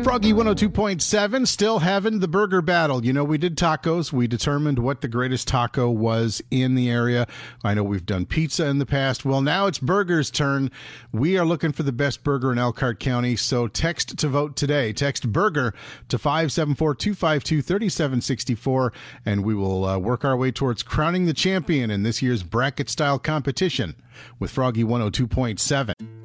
Froggy 102.7, still having the burger battle. You know, we did tacos. We determined what the greatest taco was in the area. I know we've done pizza in the past. Well, now it's burgers' turn. We are looking for the best burger in Elkhart County, so text to vote today. Text burger to 574-252-3764, and we will work our way towards crowning the champion in this year's bracket-style competition with Froggy 102.7.